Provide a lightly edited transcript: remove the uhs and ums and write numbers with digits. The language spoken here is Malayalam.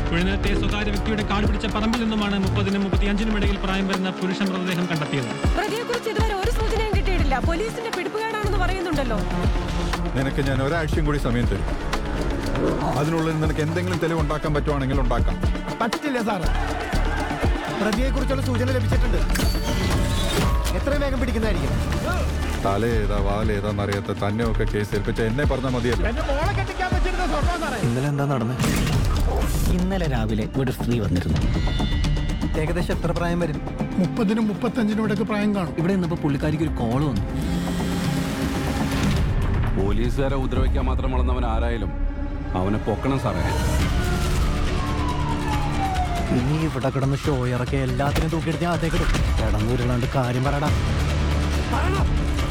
കുഴിനിലത്തെ സ്വകാര്യ വ്യക്തിയുടെ കാട് പിടിച്ച പറമ്പിൽ നിന്നുമാണ് 30-നും 35-നും ഇടയിൽ പ്രായം വരുന്ന പുരുഷ മൃതദേഹം കണ്ടെത്തിയത്. പ്രതിയെക്കുറിച്ച് ഇതുവരെ ഒരു സൂചനയും കിട്ടിയിട്ടില്ല. പോലീസിന്റെ പിടിപ്പുകേടാണെന്ന് പറയുന്നുണ്ടല്ലോ. നിനക്ക് ഞാൻ ഒരാഴ്ചയും കൂടി സമയം തരും. അതിനുള്ളിൽ നിനക്ക് എന്തെങ്കിലും തെളിവ് ഉണ്ടാക്കാൻ പറ്റുവാണെങ്കിൽ ഉണ്ടാക്കാം. പറ്റില്ല സാറ്. പ്രതിയെ കുറിച്ചുള്ള സൂചന ലഭിച്ചിട്ടുണ്ട്. എത്രയും വേഗം പിടിക്കുന്നതായിരിക്കും. തലയേതാ വാലേതാന്നറിയാത്ത തന്നെയൊക്കെ കേസ് ഏൽപ്പിച്ച എന്നെ പറഞ്ഞാൽ മതിയല്ലോ. ഇന്നലെ എന്താ നടന്നത്? ഇന്നലെ രാവിലെ ഒരു സ്ത്രീ വന്നിരുന്നു. ഏകദേശം എത്ര പ്രായം വരും? 30-നും 35-നും ഇടയ്ക്ക് പ്രായം കാണും. ഇവിടെ നിന്നപ്പോൾ പുള്ളിക്കാരിക്ക് ഒരു കോള് വന്നു. പോലീസുകാരെ ഉപദ്രവിക്കാൻ മാത്രം വളർന്നവൻ ആരായാലും അവനെ പൊക്കണം സാറേ. ഇനി ഇവിടെ കിടന്ന് ഷോ ഇറക്കിയ എല്ലാത്തിനും തൂക്കിയെടുത്ത് അതേ കിടും. കിടന്നുരുളാണ്ട് കാര്യം പറയടാ.